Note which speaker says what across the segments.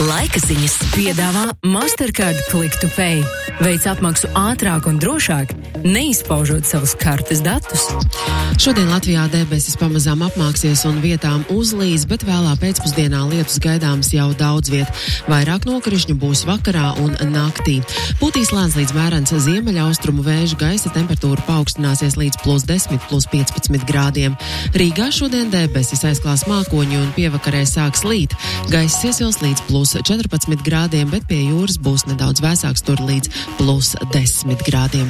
Speaker 1: Laika ziņas piedāvā Mastercard Click to Pay. Veic apmaksu ātrāk un drošāk, neizpaužot savus kartes datus.
Speaker 2: Šodien Latvijā debesis pamazām apmāksies un vietām uzlīs, bet vēlā pēcpusdienā lietus gaidāms jau daudz viet. Vairāk nokrišņu būs vakarā un naktī. Pūtīs lēns līdz mērens ziemeļaustrumu vēju, gaisa temperatūra paaugstināsies līdz +10, +15 grādiem. Rīgā šodien debesis aizklās mākoņi un pievakarē sāks līt. Gaiss iesils līdz +14 grādiem, bet pie jūras būs nedaudz vēsāks, tur līdz +10 grādiem.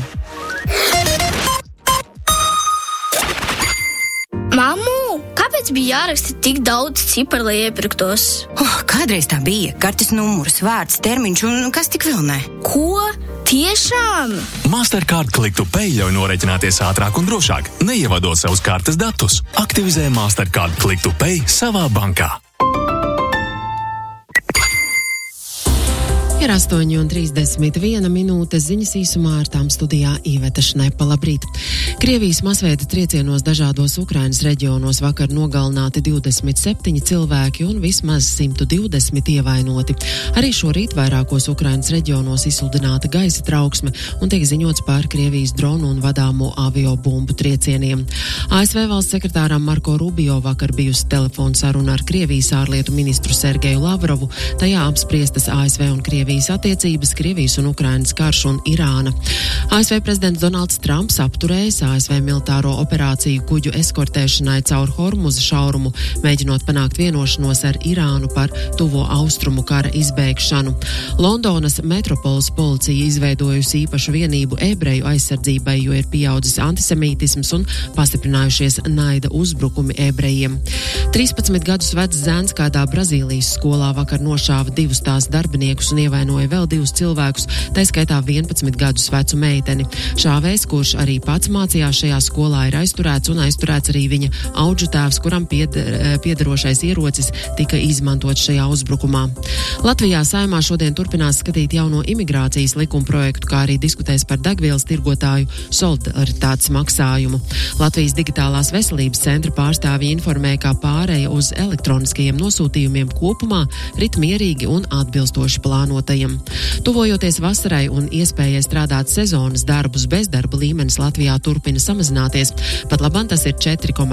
Speaker 3: Mammu, kāpēc bija jāraksta tik daudz ciparu, lai iepirktos?
Speaker 4: Kādreiz tā bija. Kartes numurs, vārds, termiņš un kas tik vēl ne.
Speaker 3: Ko? Tiešām?
Speaker 5: Mastercard Click to Pay ļauj norēķināties ātrāk un drošāk, neievadot savus kartes datus. Aktivizē Mastercard Click to Pay savā bankā.
Speaker 2: Ir 8:31 minūte, ziņas īsumā ar tām studijā Iveta Šnepa. Labrīt! Krievijas masveida triecienos dažādos Ukrainas reģionos vakar nogalināti 27 cilvēki un vismaz 120 ievainoti. Arī šorīt vairākos Ukrainas reģionos izsludināta gaisa trauksme un tiek ziņots par Krievijas dronu un vadāmo avio bumbu triecieniem. ASV valsts sekretāram Marko Rubio vakar bijusi telefona saruna ar Krievijas ārlietu ministru Sergeju Lavrovu. Tajā apspriestas ASV un Krievijas attiecības, Krievijas un Ukrainas karš un Irāna. ASV prezidents Donalds Trumps apturējis ASV militāro operāciju kuģu eskortēšanai caur Hormuza šaurumu, mēģinot panākt vienošanos ar Irānu par tuvo austrumu kara izbeigšanu. Londonas metropoles policija izveidojusi īpašu vienību ebreju aizsardzībai, jo ir pieaudzis antisemītisms un pastiprinājušies naida uzbrukumi ebrejiem. 13 gadus vecs zēns kādā Brazīlijas skolā vakar nošāva 2 tās darbiniekus un ievainoja vēl 2 cilvēkus, tā skaitā 11 gadus vecu meiteni. Šāvējs, kurš arī pats mācījās šajā skolā, ir aizturēts un aizturēts arī viņa audžu tēvs, kuram piederošais ierocis tika izmantots šajā uzbrukumā. Latvijā Saeimā šodien turpinās skatīt jauno imigrācijas likuma projektu, kā arī diskutēs par degvielas tirgotāju solidaritātes maksājumu. Latvijas digitālās veselības centra pārstāvji informē, ka pāreja uz elektroniskajiem nosūtījumiem kopumā rit mierīgi un atbilstoši plānotajiem. Tuvojoties vasarai un iespējai strādāt sezonas darbus, bezdarba līmenis Latvijā turpina samazināties. Pat labam tas ir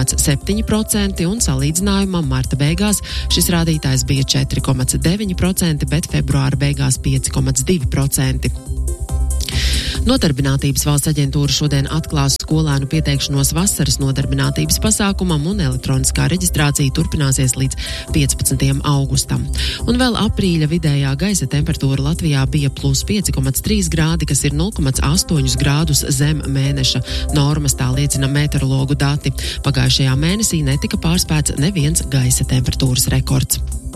Speaker 2: 4,7% un salīdzinājumā marta beigās šis rādītājs bija 4,9%, bet februāra beigās 5,2%. Nodarbinātības valsts aģentūra šodien atklās skolēnu pieteikšanos vasaras nodarbinātības pasākumam un elektroniskā reģistrācija turpināsies līdz 15. augustam. Un vēl aprīļa vidējā gaisa temperatūra Latvijā bija +5,3 grādi, kas ir 0,8 grādus zem mēneša normas, tā liecina meteorologu dati. Pagājušajā mēnesī netika pārspēts neviens gaisa temperatūras rekords.